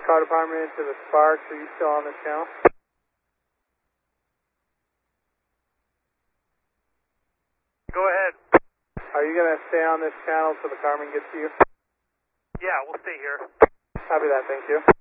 Fire department into the Sparks. Are you still on this channel? Go ahead. Are you going to stay on this channel till the Carmen gets to you? Yeah, we'll stay here. Copy that, thank you.